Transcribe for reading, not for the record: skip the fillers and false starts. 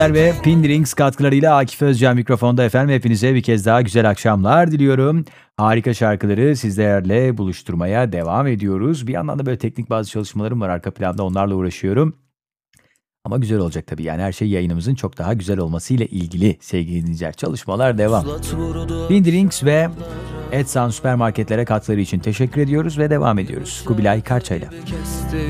Ve Pindrings katkılarıyla Akif Özcan mikrofonda efendim. Hepinize bir kez daha güzel akşamlar diliyorum. Harika şarkıları sizlerle buluşturmaya devam ediyoruz. Bir yandan da böyle teknik bazı çalışmalarım var arka planda, onlarla uğraşıyorum. Ama güzel olacak tabii, yani her şey yayınımızın çok daha güzel olmasıyla ilgili sevgili dinleyiciler. Çalışmalar devam. Pindrings ve Edsan süpermarketlere katkıları için teşekkür ediyoruz ve devam ediyoruz. Kubilay Karçay'la.